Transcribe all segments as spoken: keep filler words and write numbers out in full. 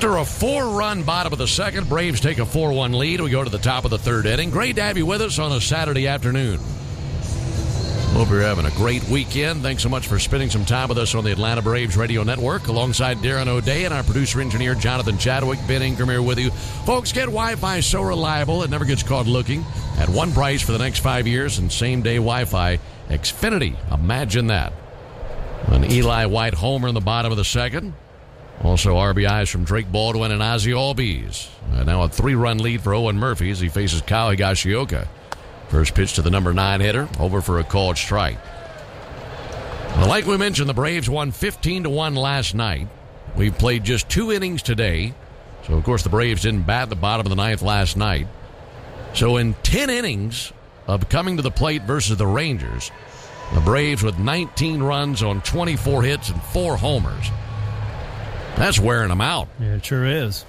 After a four-run bottom of the second, Braves take a four one lead. We go to the top of the third inning. Great to have you with us on a Saturday afternoon. Hope you're having a great weekend. Thanks so much for spending some time with us on the Atlanta Braves Radio Network alongside Darren O'Day and our producer-engineer Jonathan Chadwick. Ben Ingram here with you. Folks, get Wi-Fi so reliable it never gets caught looking. At one price for the next five years and same-day Wi-Fi. Xfinity. Imagine that. An Eli White homer in the bottom of the second. Also R B Is from Drake Baldwin and Ozzie Albies. Uh, now a three-run lead for Owen Murphy as he faces Kyle Higashioka. First pitch to the number nine hitter, over for a called strike. Well, like we mentioned, the Braves won fifteen to one last night. We've played just two innings today. So, of course, the Braves didn't bat the bottom of the ninth last night. So, in ten innings of coming to the plate versus the Rangers, the Braves with nineteen runs on twenty-four hits and four homers. That's wearing them out. Yeah, it sure is.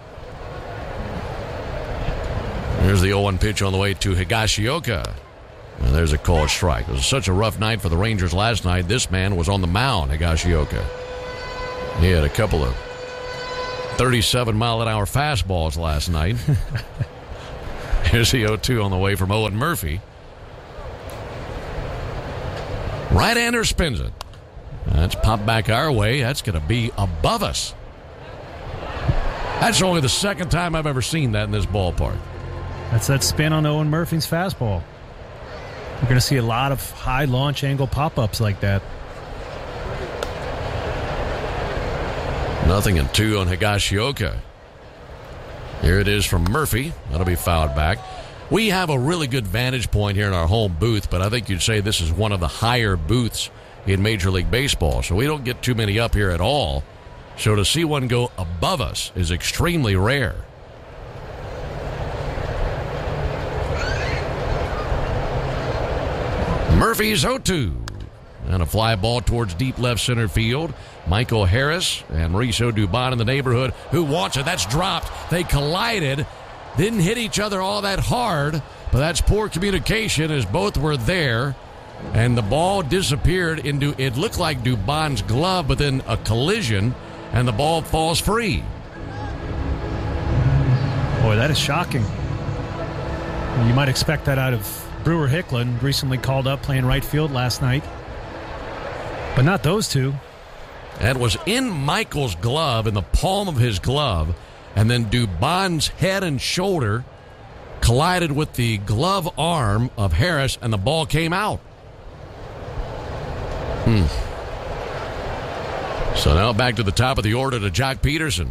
There's the oh one pitch on the way to Higashioka. And there's a called strike. It was such a rough night for the Rangers last night. This man was on the mound, Higashioka. He had a couple of thirty-seven mile an hour fastballs last night. Here's the oh two on the way from Owen Murphy. Right-hander spins it. That's popped back our way. That's going to be above us. That's only the second time I've ever seen that in this ballpark. That's that spin on Owen Murphy's fastball. We're going to see a lot of high launch angle pop-ups like that. Nothing in two on Higashioka. Here it is from Murphy. That'll be fouled back. We have a really good vantage point here in our home booth, but I think you'd say this is one of the higher booths in Major League Baseball. So we don't get too many up here at all. So to see one go above us is extremely rare. Murphy's oh two. And a fly ball towards deep left center field. Michael Harris and Mauricio Dubon in the neighborhood. Who wants it? That's dropped. They collided. Didn't hit each other all that hard. But that's poor communication as both were there. And the ball disappeared into, it looked like Dubon's glove, but then a collision. And the ball falls free. Boy, that is shocking. You might expect that out of Brewer Hicklin, recently called up playing right field last night. But not those two. That was in Michael's glove, in the palm of his glove, and then Dubon's head and shoulder collided with the glove arm of Harris, and the ball came out. Hmm. So now back to the top of the order to Jock Peterson.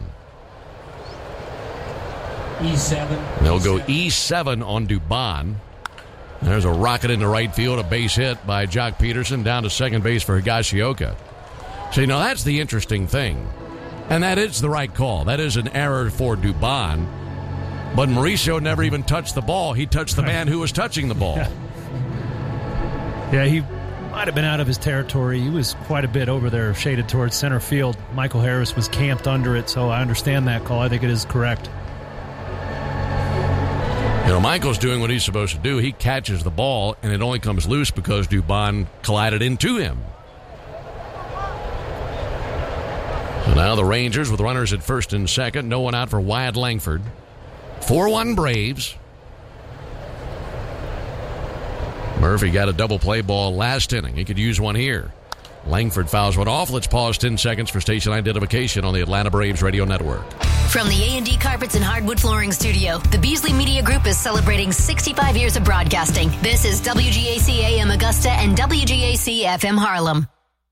E seven. They'll go E seven on Dubon. There's a rocket into right field, a base hit by Jock Peterson, down to second base for Higashioka. So, you know, that's the interesting thing. And that is the right call. That is an error for Dubon. But Mauricio never even touched the ball. He touched the man who was touching the ball. Yeah, yeah he might have been out of his territory. He was quite a bit over there, shaded towards center field. Michael Harris was camped under it, so I understand that call. I think it is correct. You know, Michael's doing what he's supposed to do. He catches the ball, and it only comes loose because Dubon collided into him. So now the Rangers with runners at first and second. No one out for Wyatt Langford. four one Braves. Murphy got a double play ball last inning. He could use one here. Langford fouls one off. Let's pause ten seconds for station identification on the Atlanta Braves Radio Network. From the A and D Carpets and Hardwood Flooring Studio, the Beasley Media Group is celebrating sixty-five years of broadcasting. This is W G A C A M Augusta and W G A C F M Harlem.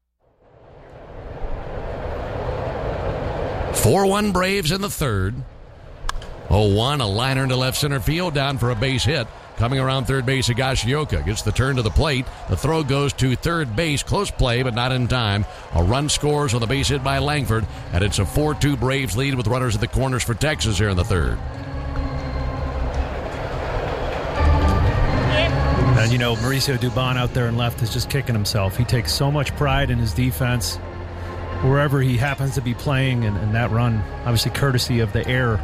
four one Braves in the third. oh one, a liner into left center field, down for a base hit. Coming around third base, Higashioka gets the turn to the plate. The throw goes to third base. Close play, but not in time. A run scores on the base hit by Langford, and it's a four two Braves lead with runners at the corners for Texas here in the third. And, you know, Mauricio Dubon out there in left is just kicking himself. He takes so much pride in his defense wherever he happens to be playing, and, and that run, obviously courtesy of the error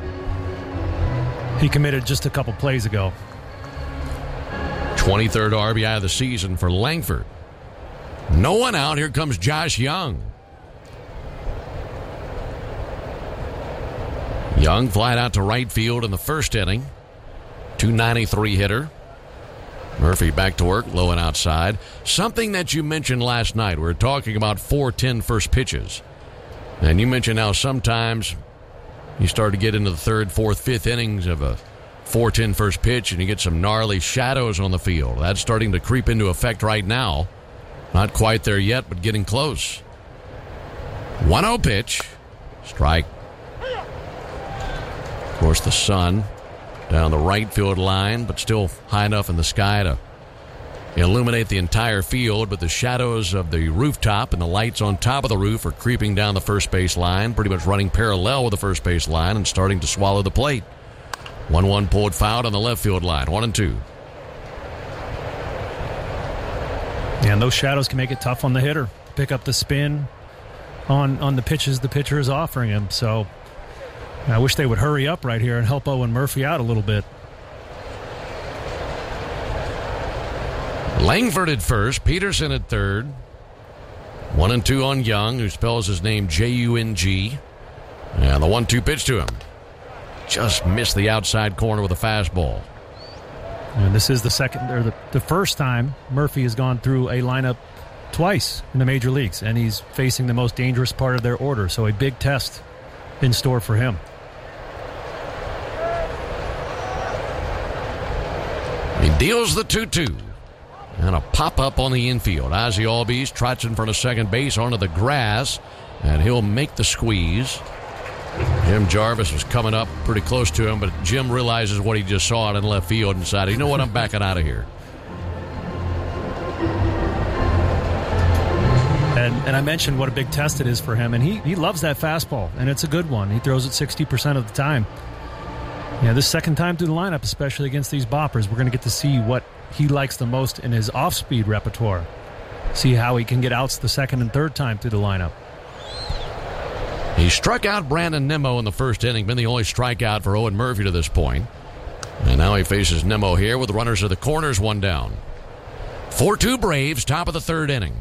he committed just a couple plays ago. twenty-third R B I of the season for Langford. No one out. Here comes Josh Young. Young flied out to right field in the first inning. two ninety-three hitter. Murphy back to work, low and outside. Something that you mentioned last night. We were talking about four ten first pitches. And you mentioned how sometimes you start to get into the third, fourth, fifth innings of a four ten first pitch and you get some gnarly shadows on the field. That's starting to creep into effect right now. Not quite there yet, but getting close. one oh pitch. Strike. Of course, the sun down the right field line, but still high enough in the sky to illuminate the entire field. But the shadows of the rooftop and the lights on top of the roof are creeping down the first base line, pretty much running parallel with the first base line and starting to swallow the plate. one one pulled foul on the left field line. One and two. And those shadows can make it tough on the hitter. Pick up the spin on, on the pitches the pitcher is offering him. So I wish they would hurry up right here and help Owen Murphy out a little bit. Langford at first, Peterson at third. One and two on Young, who spells his name J U N G. And the one two pitch to him. Just missed the outside corner with a fastball. And this is the second or the, the first time Murphy has gone through a lineup twice in the major leagues, and he's facing the most dangerous part of their order. So a big test in store for him. He deals the two two. And a pop-up on the infield. Ozzie Albies trots in front of second base onto the grass, and he'll make the squeeze. Jim Jarvis was coming up pretty close to him, but Jim realizes what he just saw out in left field and decided, you know what, I'm backing out of here. And, and I mentioned what a big test it is for him, and he, he loves that fastball, and it's a good one. He throws it sixty percent of the time. Yeah, this second time through the lineup, especially against these boppers, we're going to get to see what he likes the most in his off-speed repertoire. See how he can get outs the second and third time through the lineup. He struck out Brandon Nimmo in the first inning, been the only strikeout for Owen Murphy to this point. And now he faces Nimmo here with runners at the corners, one down. four two Braves, top of the third inning.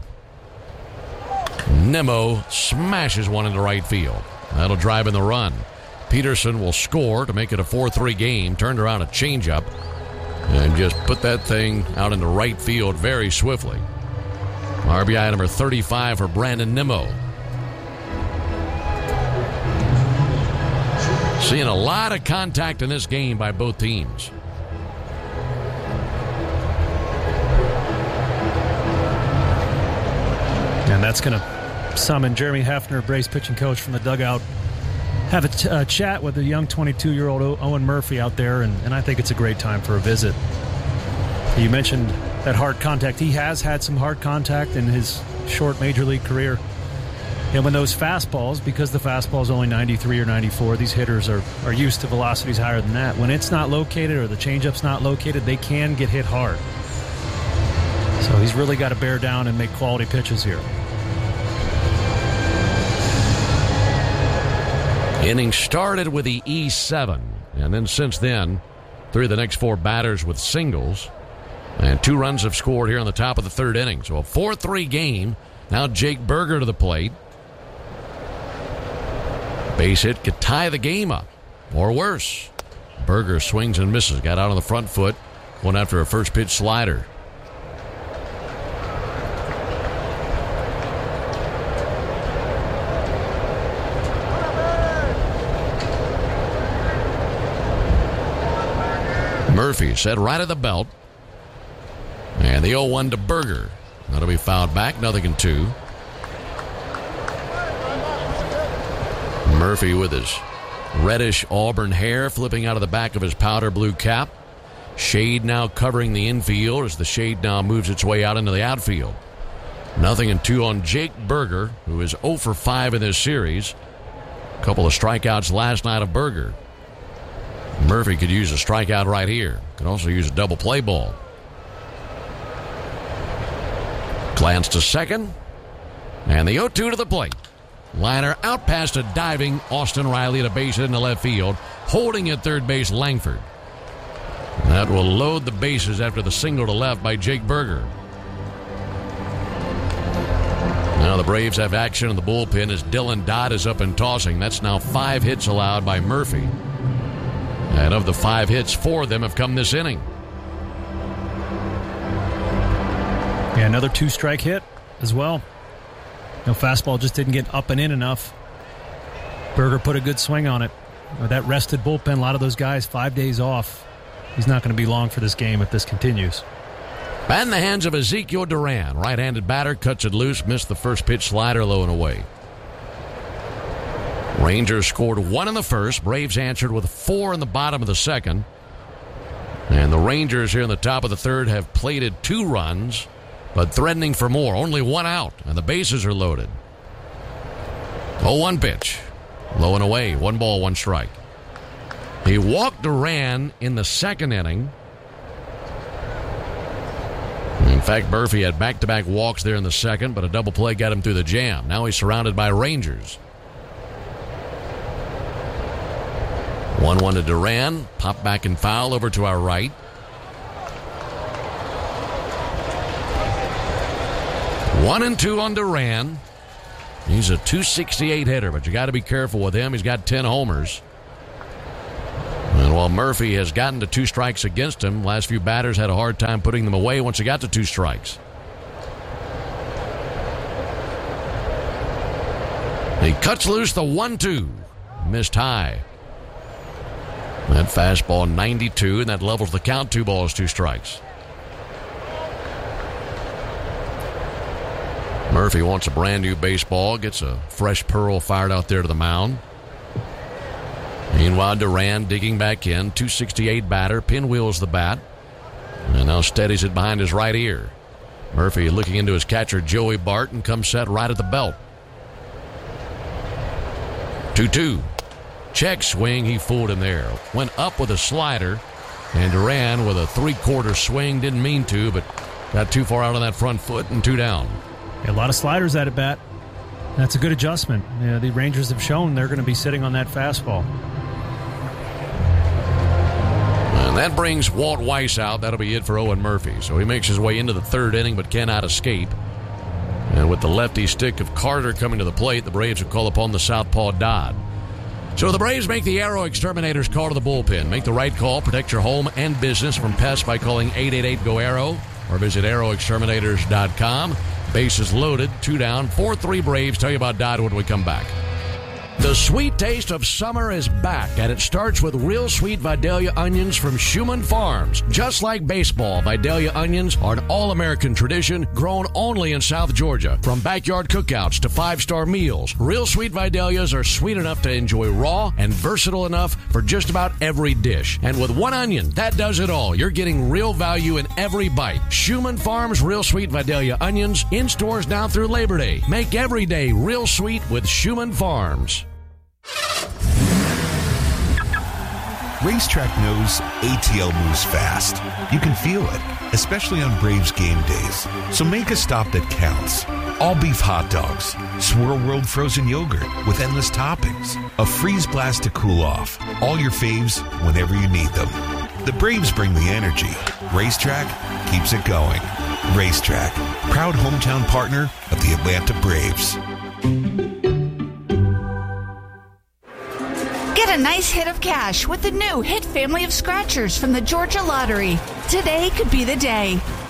Nimmo smashes one into right field. That'll drive in the run. Peterson will score to make it a four three game. Turned around a changeup and just put that thing out into right field very swiftly. R B I number thirty-five for Brandon Nimmo. Seeing a lot of contact in this game by both teams. And that's going to summon Jeremy Hefner, Braves pitching coach, from the dugout. Have a t- uh, chat with the young twenty-two-year-old o- Owen Murphy out there, and, and I think it's a great time for a visit. You mentioned that hard contact. He has had some hard contact in his short major league career. And when those fastballs, because the fastball is only ninety-three or ninety-four, these hitters are, are used to velocities higher than that. When it's not located or the changeup's not located, they can get hit hard. So he's really got to bear down and make quality pitches here. Inning started with the E seven, and then since then, three of the next four batters with singles, and two runs have scored here on the top of the third inning. So a four three game. Now Jake Burger to the plate. Base hit could tie the game up, or worse. Burger swings and misses, got out on the front foot, going after a first pitch slider. Murphy set right at the belt. And the oh one to Burger. That'll be fouled back. Nothing in two. Murphy with his reddish auburn hair flipping out of the back of his powder blue cap. Shade now covering the infield as the shade now moves its way out into the outfield. Nothing in two on Jake Burger, who is oh for five in this series. A couple of strikeouts last night of Burger. Murphy could use a strikeout right here. Could also use a double play ball. Glance to second. And the oh two to the plate. Liner out past a diving Austin Riley at a base hit in the left field. Holding at third base, Langford. That will load the bases after the single to left by Jake Burger. Now the Braves have action in the bullpen as Dylan Dodd is up and tossing. That's now five hits allowed by Murphy. And of the five hits, four of them have come this inning. Yeah, another two-strike hit as well. No, fastball just didn't get up and in enough. Berger put a good swing on it. With that rested bullpen, a lot of those guys, five days off. He's not going to be long for this game if this continues. Bat in the hands of Ezekiel Duran. Right-handed batter, cuts it loose, missed the first pitch slider low and away. Rangers scored one in the first. Braves answered with four in the bottom of the second. And the Rangers here in the top of the third have plated two runs, but threatening for more. Only one out, and the bases are loaded. oh one pitch. Low and away. One ball, one strike. He walked Duran in the second inning. In fact, Murphy had back-to-back walks there in the second, but a double play got him through the jam. Now he's surrounded by Rangers. one one to Duran. Pop back and foul over to our right. One and two on Duran. He's a two sixty-eight hitter, but you got to be careful with him. He's got ten homers. And while Murphy has gotten to two strikes against him, last few batters had a hard time putting them away once he got to two strikes. He cuts loose the one two. Missed high. That fastball ninety-two, and that levels the count. Two balls, two strikes. Murphy wants a brand new baseball, gets a fresh pearl fired out there to the mound. Meanwhile, Duran digging back in, two sixty-eight batter, pinwheels the bat, and now steadies it behind his right ear. Murphy looking into his catcher, Joey Barton, comes set right at the belt. two two. Check swing, he fooled him there. Went up with a slider, and Duran with a three-quarter swing, didn't mean to, but got too far out on that front foot and two down. A lot of sliders at bat. That's a good adjustment. Yeah, the Rangers have shown they're going to be sitting on that fastball. And that brings Walt Weiss out. That'll be it for Owen Murphy. So he makes his way into the third inning but cannot escape. And with the lefty stick of Carter coming to the plate, the Braves will call upon the southpaw Dodd. So the Braves make the Aero Exterminators call to the bullpen. Make the right call. Protect your home and business from pests by calling eight eight eight, G O, A R O or visit aero exterminators dot com. Bases loaded, two down, four three Braves. Tell you about Dodd when we come back. The sweet taste of summer is back, and it starts with real sweet Vidalia onions from Schumann Farms. Just like baseball, Vidalia onions are an all-American tradition grown only in South Georgia. From backyard cookouts to five-star meals, real sweet Vidalias are sweet enough to enjoy raw and versatile enough for just about every dish. And with one onion, that does it all. You're getting real value in every bite. Schumann Farms Real Sweet Vidalia onions in stores now through Labor Day. Make every day real sweet with Schumann Farms. Racetrack knows A T L moves fast. You can feel it, especially on Braves game days. So make a stop that counts. All beef hot dogs, Swirl World frozen yogurt with endless toppings, a freeze blast to cool off. All your faves whenever you need them. The Braves bring the energy. Racetrack keeps it going. Racetrack, proud hometown partner of the Atlanta Braves. Get a nice hit of cash with the new Hit family of scratchers from the Georgia Lottery. Today could be the day.